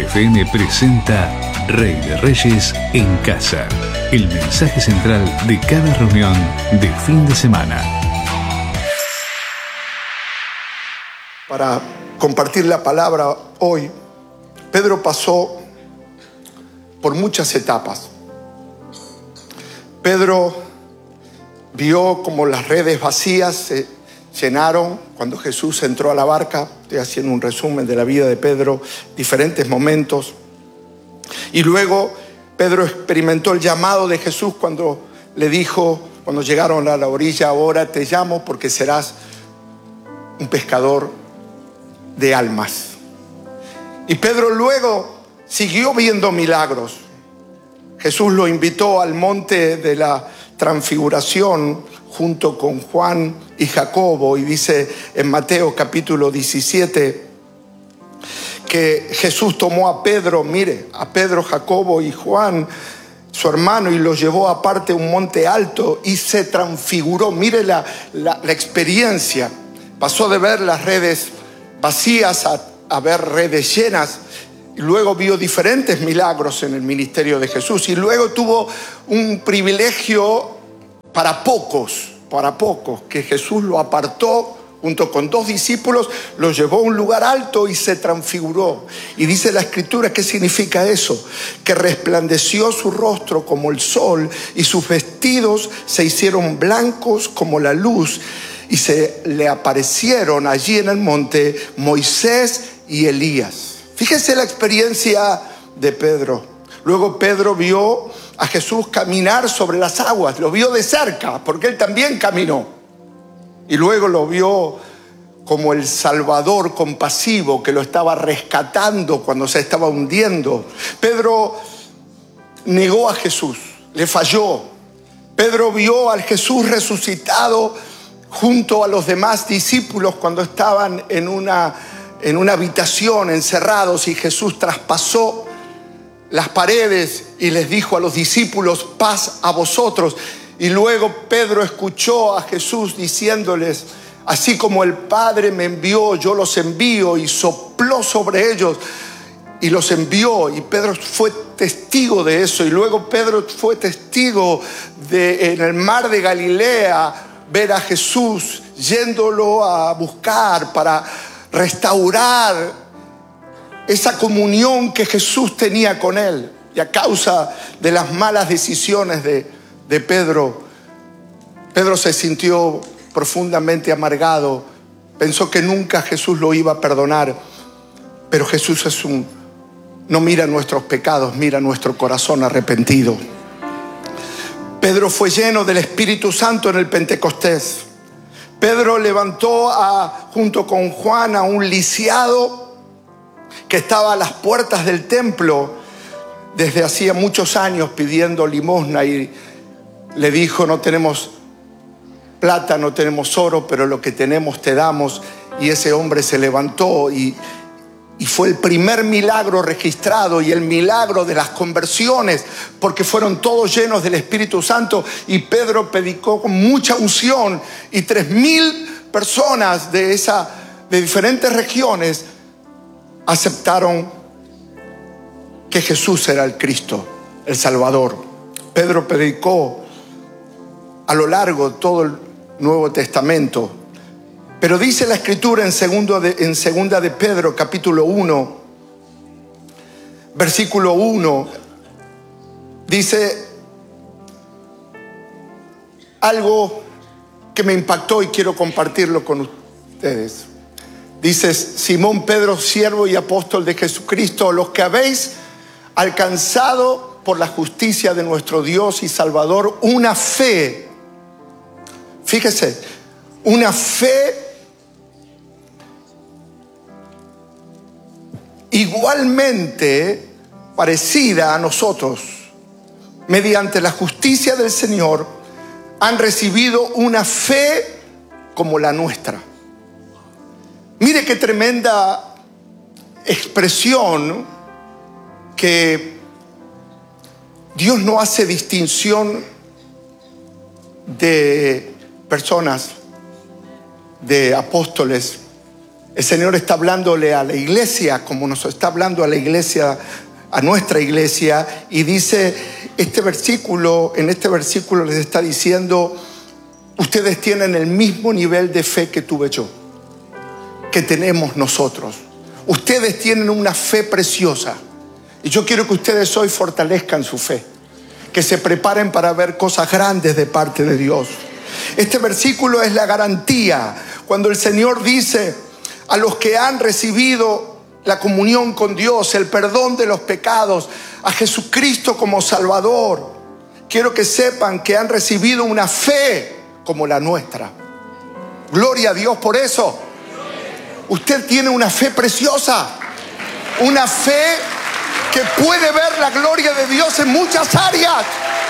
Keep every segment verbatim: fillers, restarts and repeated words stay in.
F M presenta Rey de Reyes en Casa. El mensaje central de cada reunión de fin de semana. Para compartir la palabra hoy, Pedro pasó por muchas etapas. Pedro vio como las redes vacías se llenaron cuando Jesús entró a la barca. Estoy haciendo un resumen de la vida de Pedro, diferentes momentos. Y luego Pedro experimentó el llamado de Jesús cuando le dijo, cuando llegaron a la orilla: ahora te llamo porque serás un pescador de almas. Y Pedro luego siguió viendo milagros. Jesús lo invitó al monte de la transfiguración junto con Juan y Jacobo, y dice en Mateo capítulo diecisiete que Jesús tomó a Pedro, mire, a Pedro, Jacobo y Juan, su hermano, y los llevó aparte a un monte alto y se transfiguró. Mire la, la, la experiencia. Pasó de ver las redes vacías a, a ver redes llenas. Y luego vio diferentes milagros en el ministerio de Jesús. Y luego tuvo un privilegio para pocos, para pocos, que Jesús lo apartó junto con dos discípulos, lo llevó a un lugar alto y se transfiguró. Y dice la Escritura, ¿qué significa eso? Que resplandeció su rostro como el sol y sus vestidos se hicieron blancos como la luz. Y se le aparecieron allí en el monte Moisés y Elías. Fíjese la experiencia de Pedro. Luego Pedro vio a Jesús caminar sobre las aguas. Lo vio de cerca, porque él también caminó. Y luego lo vio como el Salvador compasivo que lo estaba rescatando cuando se estaba hundiendo. Pedro negó a Jesús, le falló. Pedro vio al Jesús resucitado junto a los demás discípulos cuando estaban en una en una habitación encerrados, y Jesús traspasó las paredes y les dijo a los discípulos: paz a vosotros. Y luego Pedro escuchó a Jesús diciéndoles: así como el Padre me envió, yo los envío, y sopló sobre ellos y los envió. Y Pedro fue testigo de eso. Y luego Pedro fue testigo de, en el mar de Galilea, ver a Jesús yéndolo a buscar para restaurar esa comunión que Jesús tenía con él. Y a causa de las malas decisiones de, de Pedro, Pedro se sintió profundamente amargado. Pensó que nunca Jesús lo iba a perdonar. Pero Jesús es un, no mira nuestros pecados, mira nuestro corazón arrepentido. Pedro fue lleno del Espíritu Santo en el Pentecostés. Pedro levantó a, junto con Juan, a un lisiado que estaba a las puertas del templo desde hacía muchos años pidiendo limosna, y le dijo: no tenemos plata, no tenemos oro, pero lo que tenemos te damos. Y ese hombre se levantó y, y fue el primer milagro registrado, y el milagro de las conversiones, porque fueron todos llenos del Espíritu Santo. Y Pedro predicó con mucha unción, y tres mil personas de, esa, de diferentes regiones aceptaron que Jesús era el Cristo, el Salvador. Pedro predicó a lo largo de todo el Nuevo Testamento. Pero dice la Escritura en, segundo de, en segunda de Pedro, capítulo uno, versículo uno, dice algo que me impactó y quiero compartirlo con ustedes. Dice: Simón Pedro, siervo y apóstol de Jesucristo, los que habéis alcanzado por la justicia de nuestro Dios y Salvador una fe, fíjese, una fe igualmente parecida a nosotros, mediante la justicia del Señor, han recibido una fe como la nuestra. Mire qué tremenda expresión, que Dios no hace distinción de personas, de apóstoles, El Señor está hablándole a la iglesia, como nos está hablando a la iglesia, a nuestra iglesia, y dice, este versículo, en este versículo les está diciendo, ustedes tienen el mismo nivel de fe que tuve yo, que tenemos nosotros. Ustedes tienen una fe preciosa. Y yo quiero que ustedes hoy fortalezcan su fe, que se preparen para ver cosas grandes de parte de Dios. Este versículo es la garantía. Cuando el Señor dice a los que han recibido la comunión con Dios, el perdón de los pecados, a Jesucristo como Salvador, quiero que sepan que han recibido una fe como la nuestra. Gloria a Dios por eso. Usted tiene una fe preciosa, una fe que puede ver la gloria de Dios en muchas áreas.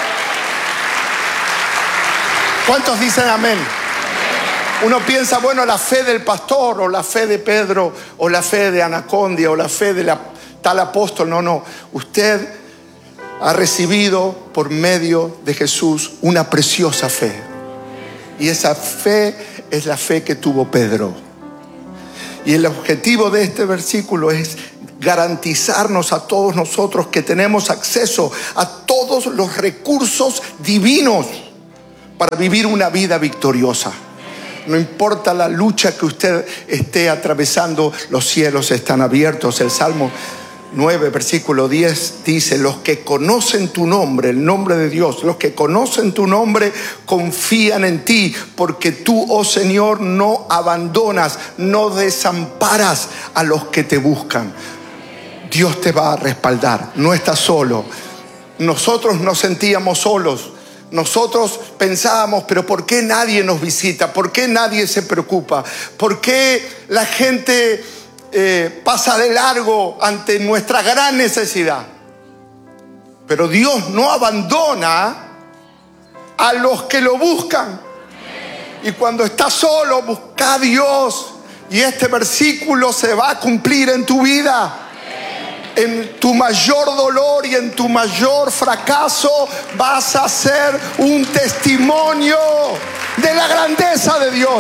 ¿Cuántos dicen amén? Uno piensa, bueno, la fe del pastor, o la fe de Pedro, o la fe de Anacondia, o la fe de la, tal apóstol. No, no. Usted ha recibido por medio de Jesús una preciosa fe. Y esa fe es la fe que tuvo Pedro. Y el objetivo de este versículo es garantizarnos a todos nosotros que tenemos acceso a todos los recursos divinos para vivir una vida victoriosa. No importa la lucha que usted esté atravesando, los cielos están abiertos. El Salmo nueve, versículo diez dice, los que conocen tu nombre, el nombre de Dios, los que conocen tu nombre confían en ti, porque tú, oh Señor, no abandonas, no desamparas a los que te buscan. Dios te va a respaldar, no estás solo. Nosotros nos sentíamos solos. Nosotros pensábamos, pero ¿por qué nadie nos visita? ¿Por qué nadie se preocupa? ¿Por qué la gente eh, pasa de largo ante nuestra gran necesidad? Pero Dios no abandona a los que lo buscan. Y cuando estás solo, busca a Dios. Y este versículo se va a cumplir en tu vida. En tu mayor dolor y en tu mayor fracaso vas a ser un testimonio de la grandeza de Dios.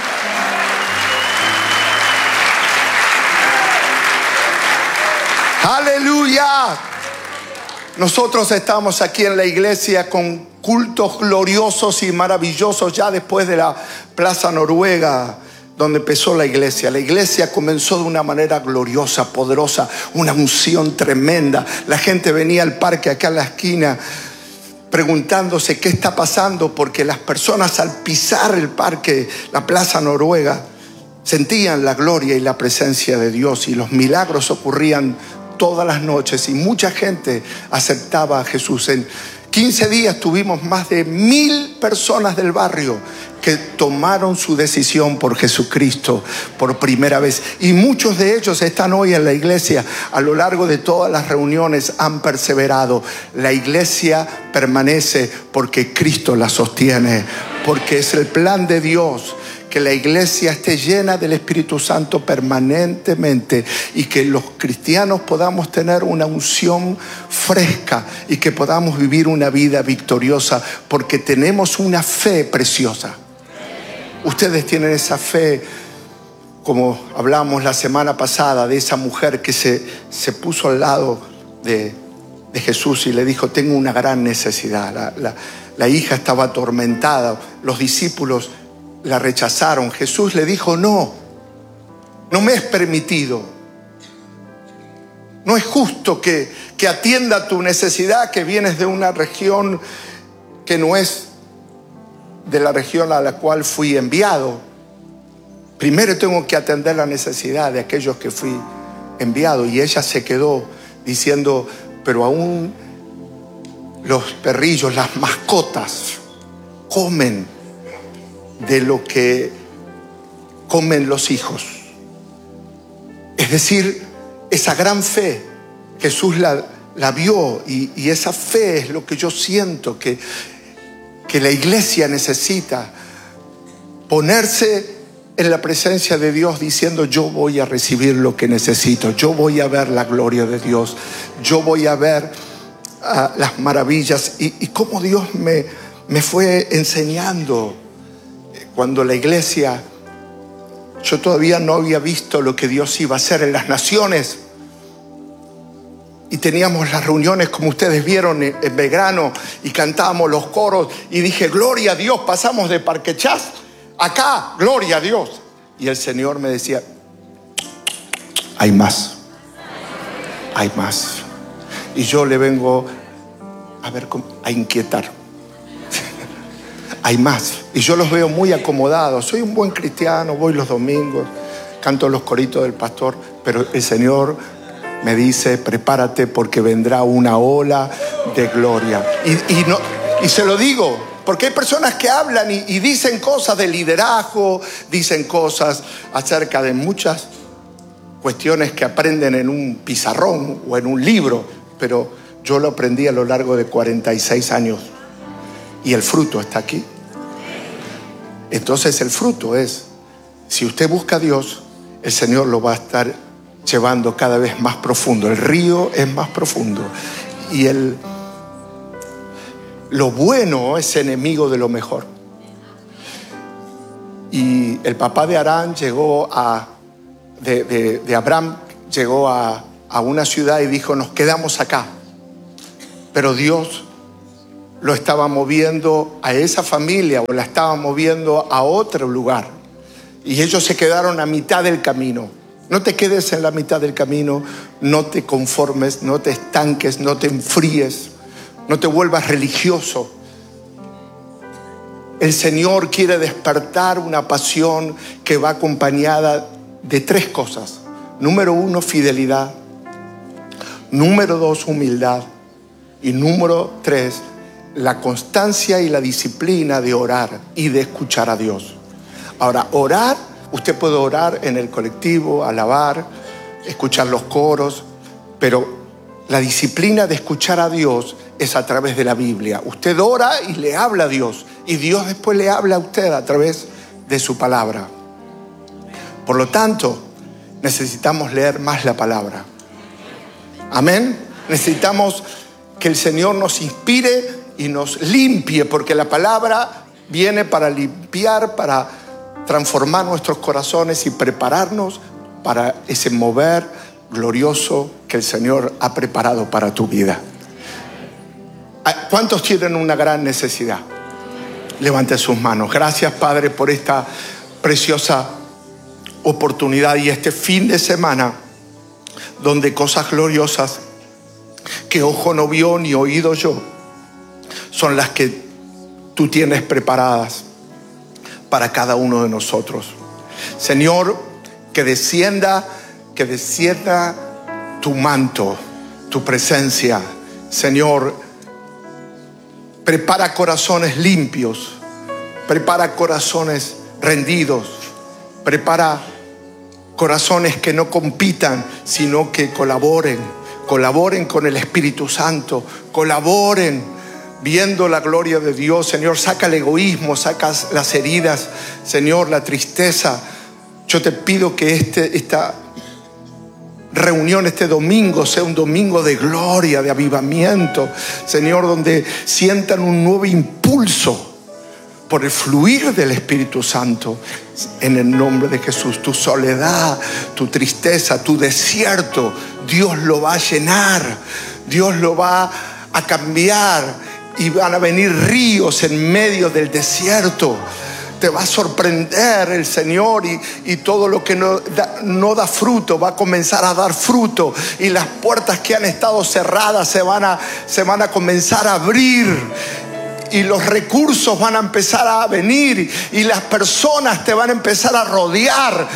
Aleluya. Nosotros estamos aquí en la iglesia con cultos gloriosos y maravillosos ya después de la Plaza Noruega, donde empezó la iglesia. La iglesia comenzó de una manera gloriosa, poderosa, una unción tremenda. La gente venía al parque acá en la esquina preguntándose qué está pasando, porque las personas al pisar el parque, la Plaza Noruega, sentían la gloria y la presencia de Dios, y los milagros ocurrían todas las noches y mucha gente aceptaba a Jesús. En quince días tuvimos más de mil personas del barrio que tomaron su decisión por Jesucristo por primera vez. Y muchos de ellos están hoy en la iglesia. A lo largo de todas las reuniones han perseverado. La iglesia permanece porque Cristo la sostiene, porque es el plan de Dios que la iglesia esté llena del Espíritu Santo permanentemente, y que los cristianos podamos tener una unción fresca y que podamos vivir una vida victoriosa, porque tenemos una fe preciosa. Ustedes tienen esa fe, como hablamos la semana pasada, de esa mujer que se, se puso al lado de, de Jesús y le dijo, tengo una gran necesidad. La, la, la hija estaba atormentada, los discípulos la rechazaron. Jesús le dijo, no, no me es permitido. No es justo que, que atienda tu necesidad, que vienes de una región que no es de la región a la cual fui enviado. Primero tengo que atender la necesidad de aquellos que fui enviado. Y ella se quedó diciendo, pero aún los perrillos, las mascotas, comen de lo que comen los hijos. Es decir, esa gran fe, Jesús la, la vio, y, y esa fe es lo que yo siento que, que la iglesia necesita. Ponerse en la presencia de Dios diciendo, yo voy a recibir lo que necesito, yo voy a ver la gloria de Dios, yo voy a ver uh, las maravillas, y, y cómo Dios me, me fue enseñando. Cuando la iglesia, Yo todavía no había visto lo que Dios iba a hacer en las naciones. Y teníamos las reuniones, como ustedes vieron, en Belgrano, y cantábamos los coros. Y dije, gloria a Dios, pasamos de Parque Chas acá, gloria a Dios. Y el Señor me decía, hay más, hay más. Y yo le vengo a ver, a inquietar. Hay más. Y yo los veo muy acomodados. Soy un buen cristiano, voy los domingos, canto los coritos del pastor, pero el Señor me dice, prepárate porque vendrá una ola de gloria. Y, y, no, y se lo digo, porque hay personas que hablan y, y dicen cosas de liderazgo, dicen cosas acerca de muchas cuestiones que aprenden en un pizarrón o en un libro, pero yo lo aprendí a lo largo de cuarenta y seis años y el fruto está aquí. Entonces el fruto es, si usted busca a Dios, el Señor lo va a estar llevando cada vez más profundo. El río es más profundo y el, lo bueno es enemigo de lo mejor. Y el papá de Arán llegó a de, de, de Abraham llegó a, a una ciudad y dijo, nos quedamos acá. Pero Dios lo estaba moviendo a esa familia o la estaba moviendo a otro lugar. Y ellos se quedaron a mitad del camino. No te quedes en la mitad del camino, no te conformes, no te estanques, no te enfríes, no te vuelvas religioso. El Señor quiere despertar una pasión que va acompañada de tres cosas. Número uno, fidelidad. Número dos, humildad. Y número tres, la constancia y la disciplina de orar y de escuchar a Dios. Ahora, orar, usted puede orar en el colectivo, alabar, escuchar los coros, pero la disciplina de escuchar a Dios es a través de la Biblia. Usted ora y le habla a Dios, y Dios después le habla a usted a través de su palabra. Por lo tanto, necesitamos leer más la palabra. Amén. Necesitamos que el Señor nos inspire y nos limpie, porque la palabra viene para limpiar, para transformar nuestros corazones y prepararnos para ese mover glorioso que el Señor ha preparado para tu vida. ¿Cuántos tienen una gran necesidad? Levante sus manos. Gracias, Padre, por esta preciosa oportunidad y este fin de semana donde cosas gloriosas que ojo no vio ni oído yo son las que tú tienes preparadas para cada uno de nosotros. Señor, que descienda, que descienda tu manto, tu presencia. Señor, prepara corazones limpios, prepara corazones rendidos, prepara corazones que no compitan, sino que colaboren, colaboren con el Espíritu Santo, colaboren viendo la gloria de Dios. Señor, saca el egoísmo, saca las heridas, Señor, la tristeza. Yo te pido que este, esta reunión este domingo sea un domingo de gloria, de avivamiento, Señor, donde sientan un nuevo impulso por el fluir del Espíritu Santo. En el nombre de Jesús, tu soledad, tu tristeza, tu desierto, Dios lo va a llenar, Dios lo va a cambiar. Y van a venir ríos en medio del desierto. Te va a sorprender el Señor y, y todo lo que no da, no da fruto va a comenzar a dar fruto. Y las puertas que han estado cerradas se van a, se van a comenzar a abrir. Y los recursos van a empezar a venir. Y las personas te van a empezar a rodear.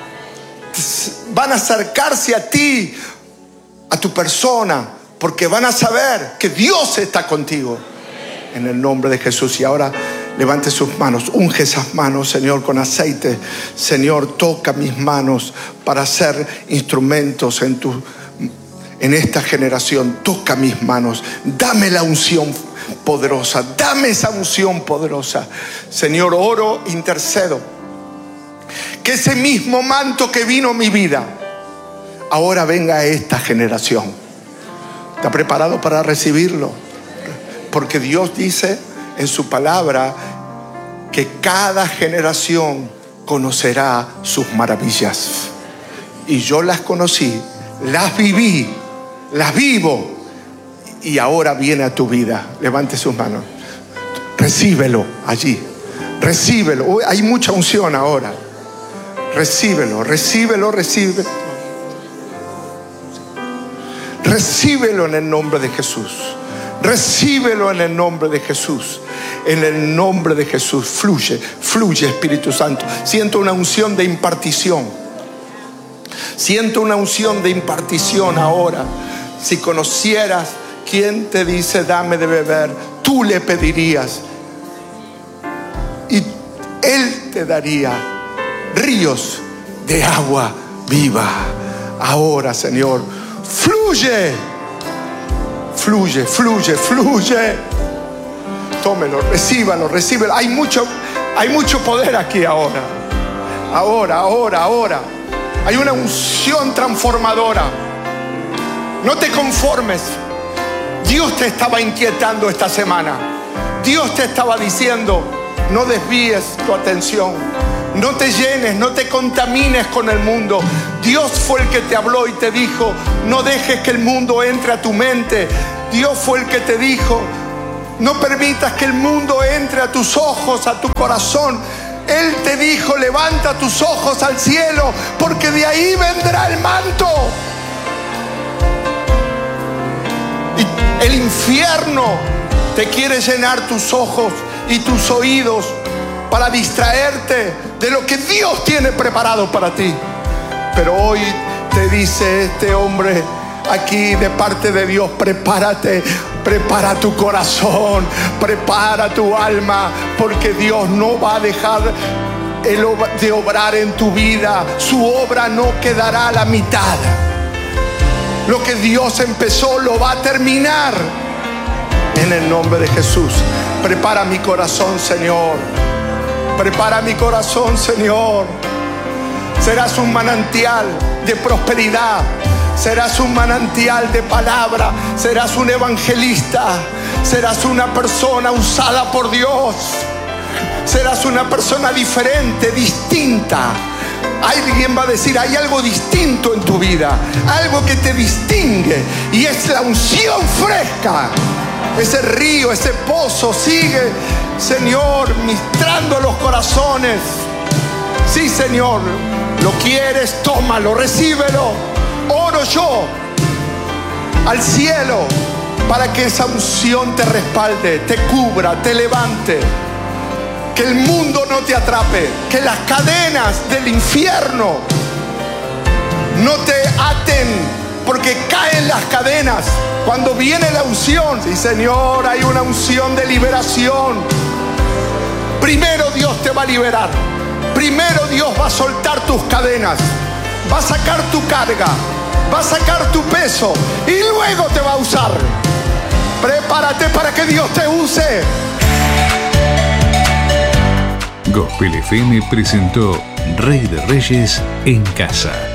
Van a acercarse a ti, a tu persona, porque van a saber que Dios está contigo. En el nombre de Jesús. Y ahora levante sus manos, unge esas manos, Señor, con aceite. Señor, toca mis manos para ser instrumentos en tu, en esta generación. Toca mis manos, dame la unción poderosa, dame esa unción poderosa. Señor, oro, intercedo, que ese mismo manto que vino a mi vida ahora venga a esta generación. ¿Está preparado para recibirlo? Porque Dios dice en su palabra que cada generación conocerá sus maravillas. Y yo las conocí, las viví, las vivo, y ahora viene a tu vida. Levante sus manos. Recíbelo allí. Recíbelo. Uy, hay mucha unción ahora. Recíbelo, recíbelo, recíbelo. Recíbelo en el nombre de Jesús. Recíbelo en el nombre de Jesús. En el nombre de Jesús. Fluye, fluye, Espíritu Santo. Siento una unción de impartición. Siento una unción de impartición ahora. Si conocieras quién te dice dame de beber, tú le pedirías y Él te daría ríos de agua viva. Ahora, Señor, fluye, fluye, fluye, fluye. Tómelo, recíbalo, recíbelo. Hay mucho, hay mucho poder aquí ahora. Ahora, ahora, ahora. Hay una unción transformadora. No te conformes. Dios te estaba inquietando esta semana. Dios te estaba diciendo, no desvíes tu atención. No te llenes, no te contamines con el mundo. Dios fue el que te habló y te dijo, no dejes que el mundo entre a tu mente. Dios fue el que te dijo, no permitas que el mundo entre a tus ojos, a tu corazón. Él te dijo, levanta tus ojos al cielo, porque de ahí vendrá el manto. Y el infierno te quiere llenar tus ojos y tus oídos para distraerte de lo que Dios tiene preparado para ti. Pero hoy te dice este hombre aquí de parte de Dios, prepárate, prepara tu corazón, prepara tu alma, porque Dios no va a dejar de obrar en tu vida. Su obra no quedará a la mitad. Lo que Dios empezó lo va a terminar. En el nombre de Jesús, prepara mi corazón, Señor. Prepara mi corazón, Señor. Serás un manantial de prosperidad. Serás un manantial de palabra. Serás un evangelista. Serás una persona usada por Dios. Serás una persona diferente, distinta. Alguien va a decir, hay algo distinto en tu vida, algo que te distingue, y es la unción fresca. Ese río, ese pozo sigue, Señor, ministrando los corazones. Sí, Señor, lo quieres, tómalo, recíbelo. Oro yo al cielo para que esa unción te respalde, te cubra, te levante. Que el mundo no te atrape, que las cadenas del infierno no te aten, porque caen las cadenas cuando viene la unción. Sí, Señor, hay una unción de liberación. Primero Dios te va a liberar. Primero Dios va a soltar tus cadenas, va a sacar tu carga, va a sacar tu peso y luego te va a usar. Prepárate para que Dios te use. Gospel F M presentó Rey de Reyes en Casa.